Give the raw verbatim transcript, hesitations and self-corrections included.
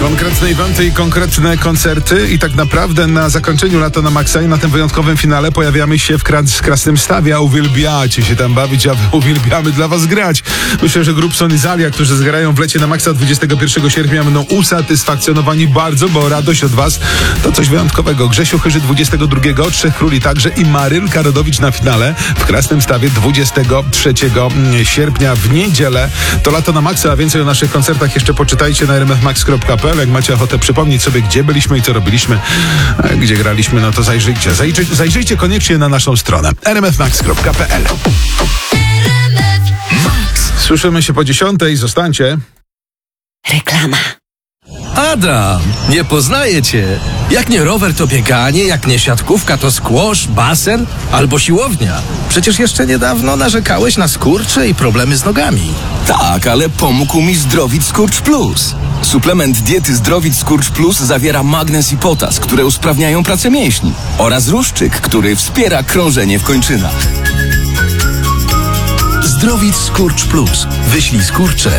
Konkretne eventy i konkretne koncerty i tak naprawdę na zakończeniu Lata na Maxa i na tym wyjątkowym finale pojawiamy się w Kras- Krasnym Stawie, a uwielbiacie się tam bawić, a uwielbiamy dla was grać. Myślę, że Grubson i Zalia, którzy zgrają w Lecie na Maxa dwudziestego pierwszego sierpnia, będą usatysfakcjonowani bardzo, bo radość od was to coś wyjątkowego. Grzesiu Chyży dwudziestego drugiego, Trzech Króli także i Marylka Rodowicz na finale w Krasnym Stawie dwudziestego trzeciego sierpnia w niedzielę. To Lato na Maxa, a więcej o naszych koncertach jeszcze poczytajcie na r m f max kropka p l. Jak macie ochotę przypomnieć sobie, gdzie byliśmy i co robiliśmy, gdzie graliśmy, no to zajrzyjcie. Zajrzyjcie, zajrzyjcie koniecznie na naszą stronę r m f max kropka p l. Słyszymy się po dziesiątej. Zostańcie. Reklama. Adam, nie poznaję cię. Jak nie rower, to bieganie, jak nie siatkówka, to squash, basen albo siłownia. Przecież jeszcze niedawno narzekałeś na skurcze i problemy z nogami. Tak, ale pomógł mi Zdrowit Skurcz Plus. Suplement diety Zdrowit Skurcz Plus zawiera magnez i potas, które usprawniają pracę mięśni, oraz ruszczyk, który wspiera krążenie w kończynach. Zdrowit Skurcz Plus. Wyślij skurcze